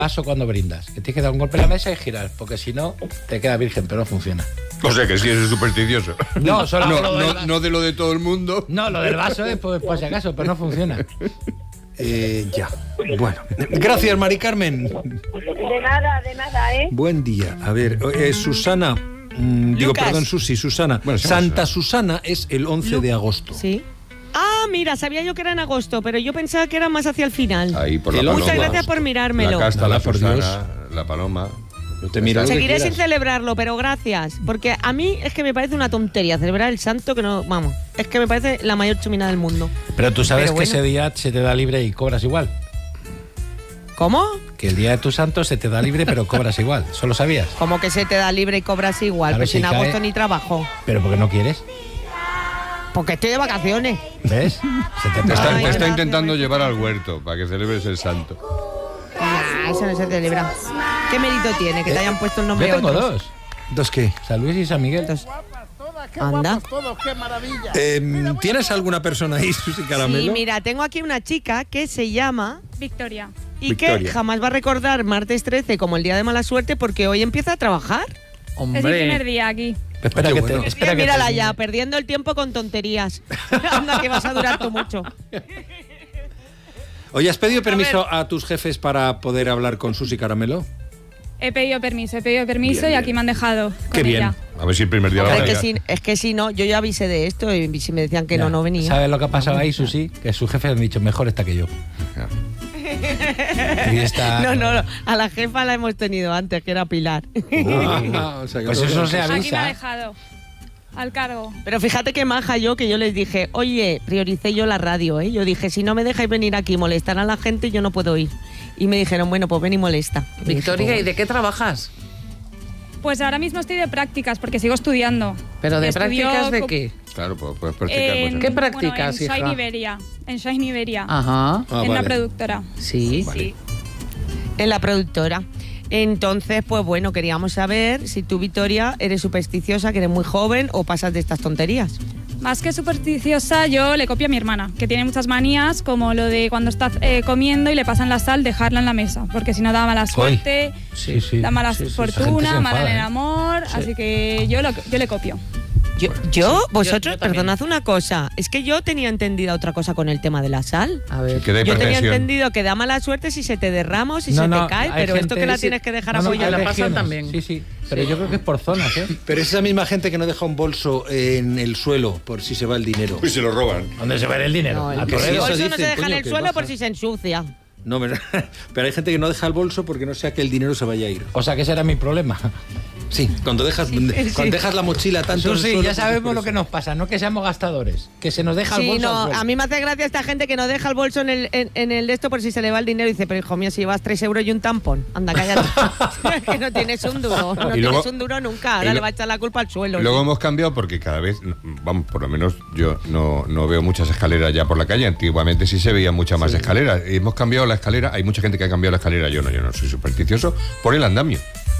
paso cuando brindas. Que tienes que dar un golpe en la mesa y girar, porque si no, te queda virgen, pero no funciona. O sea que sí, eso es supersticioso. No, solo no de lo de todo el mundo. No, lo del vaso es por si acaso, pero no funciona. Ya. Bueno. Gracias, Mari Carmen. De nada, ¿eh? Buen día. A ver, Susana. Susana. Bueno, Santa Susana es el 11 de agosto. Sí. Ah, mira, sabía yo que era en agosto, pero yo pensaba que era más hacia el final. Ahí por la paloma. Muchas gracias por mirármelo. La casta, Nada, la por Susana, Dios. la paloma. Yo te miro lo que Seguiré quieras. sin celebrarlo, pero gracias. Porque a mí es que me parece una tontería celebrar el santo que no... Vamos, es que me parece la mayor chumina del mundo. Pero tú sabes Pero que bueno. ese día se te da libre y cobras igual. ¿Cómo? Que el día de tu santo se te da libre, pero cobras igual. ¿Solo sabías? Como que se te da libre y cobras igual, A ver pues si en agosto cae. ni trabajo. ¿Pero porque no quieres? Porque estoy de vacaciones. ¿Ves? Se te Te paga. está, Ay, te está gracias, intentando Maite. llevar al huerto para que celebres el santo. Nah, eso no se celebra. ¿Qué mérito tiene que te hayan puesto el nombre Yo tengo otros? dos. ¿Dos qué? San Luis y San Miguel. Anda. ¿Tienes alguna persona ahí, Susi Caramelo? Sí, mira, tengo aquí una chica que se llama Victoria. y que Victoria. jamás va a recordar martes 13 como el día de mala suerte porque hoy empieza a trabajar. Es mi primer día aquí. Espera Qué que bueno. te, espera que Mírala termine. ya, perdiendo el tiempo con tonterías. Anda, que vas a durar tú mucho. Oye, ¿has pedido permiso a tus jefes para poder hablar con Susi Caramelo? He pedido permiso Bien, y aquí bien. me han dejado con Qué bien. ella. A ver si el primer día la Hombre, va a es, liar. que si no, yo ya avisé de esto y si me decían que Ya. no venía. ¿Sabes lo que ha pasado ahí, Susi? Que sus jefes han dicho, mejor está que yo. Y está... No, a la jefa la hemos tenido antes, que era Pilar. O sea, que Pues no- eso se Aquí me ha avisa. dejado. Al cargo. Pero fíjate que maja yo, que yo les dije, oye, prioricé yo la radio, ¿eh? Yo dije, si no me dejáis venir aquí y molestar a la gente, yo no puedo ir. Y me dijeron, bueno, pues ven y molesta. Y dije, Victoria, pues ¿y de qué trabajas? Pues ahora mismo estoy de prácticas porque sigo estudiando. ¿Pero de Estudio prácticas de co- qué? Claro, pues puedes practicar. En, pues, ¿Qué practicas, bueno, en hija? Shine En Shine Iberia. Ajá, Ah, en la vale. productora. sí. Sí. en la productora. Entonces, pues bueno, queríamos saber si tú, Victoria, eres supersticiosa, que eres muy joven o pasas de estas tonterías. Más que supersticiosa, yo le copio a mi hermana, que tiene muchas manías, como lo de cuando está comiendo y le pasan la sal, dejarla en la mesa, porque si no da mala suerte, Sí, sí. da mala Sí, sí, esa gente se fortuna, enfada, mala en el ¿eh? amor, así que yo le copio. Vosotros, yo también. perdonad una cosa, es que yo tenía entendida otra cosa con el tema de la sal. A ver. que da Yo tenía hipertensión. entendido que da mala suerte si se te derrama o si No, se no, te cae, hay pero esto gente- que la sí. tienes que dejar No, no, apoyada. la hay pasan regiones. también. Sí, sí. Pero yo creo que es por zonas, ¿eh? Pero es esa misma gente que no deja un bolso en el suelo por si se va el dinero. Pues se lo roban. ¿Dónde se va el dinero? No, A el que sí, Toledo. eso bolso no se dicen, deja en coño, el que suelo baja. por si se ensucia. No, pero hay gente que no deja el bolso porque no sea que el dinero se vaya a ir. O sea, que ese era mi problema. Sí, cuando dejas la mochila tanto en el Susi, suelo, ya pues sabemos por lo eso. que nos pasa, no que seamos gastadores, que se nos deja el Sí, bolso al no, suelo. a mí me hace gracia esta gente que no deja el bolso en el de esto por si se le va el dinero y dice, pero hijo mío, si llevas 3 euros y un tampón, anda, cállate. Que no tienes un duro, no Y luego- tienes un duro nunca, ahora y lo- le va a echar la culpa al suelo. Luego hemos cambiado porque cada vez, vamos, por lo menos yo no veo muchas escaleras ya por la calle. Antiguamente sí se veían muchas más escaleras. Y hemos cambiado la escalera, hay mucha gente que ha cambiado la escalera. Yo no soy supersticioso por el andamio.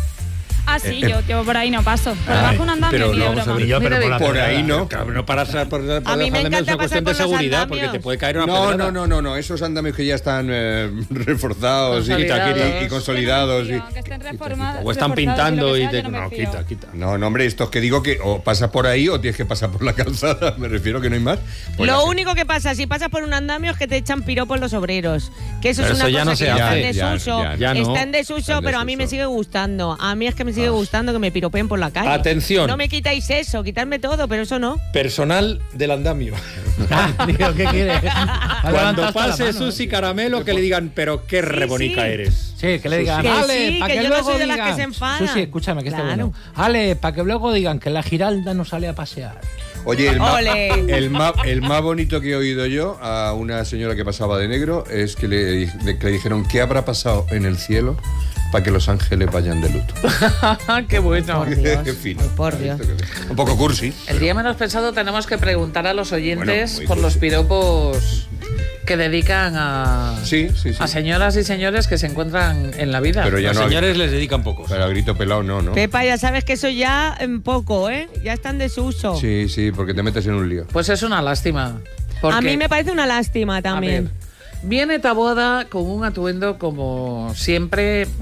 Ah, sí, yo por ahí no paso. Por debajo de un andamio pero ni de vamos a broma. ver, Y yo, pero Mira, por la por pedrada. ahí no. Claro, no para A mí me encanta es una pasar cuestión por de los seguridad andamios. porque te puede caer una pedrada. No, esos andamios que ya están reforzados Consolidados. y consolidados. Tío, que estén reformados. O están reforzados, pintando lo que y sea, te... yo no me No, fío. quita. No, hombre, estos que digo que o pasas por ahí o tienes que pasar por la calzada. Me refiero que no hay más. Pues Lo la- único que pasa, si pasas por un andamio, es que te echan piropos los obreros. Que eso Pero es una eso ya cosa no se que está en hace. desuso. Ya no. Está en desuso, Está en pero a mí me desuso. sigue gustando. A mí es que me sigue gustando que me piropeen por la calle. Atención. No me quitáis eso, quitarme todo, pero eso no. Personal del andamio. Ah, digo, ¿qué quieres? Cuando pase Susi Caramelo, que le digan, pero qué re bonica sí. eres. Sí, que le digan, Que Ale, sí, para que que, yo no luego soy de las digan... que se enfadan. Susi, escúchame, que está Claro. bueno. Ale, para que luego digan que la Giralda no sale a pasear. Oye, Ole. el más bonito que he oído yo a una señora que pasaba de negro es que le dijeron ¿qué habrá pasado en el cielo para que los ángeles vayan de luto? Qué bueno. Por Dios, Qué fino. ay, por Dios. Un poco cursi. El día menos pensado tenemos que preguntar a los oyentes Bueno, muy por los cursi. piropos que dedican a señoras y señores que se encuentran en la vida. Pero ya Los no señores les dedican pocos. Pero a grito pelado no. Pepa, ya sabes que eso ya en poco, ¿eh? Ya está en desuso. Sí, porque te metes en un lío. Pues es una lástima. Porque, A mí me parece una lástima a también. ver, Viene Taboada con un atuendo como siempre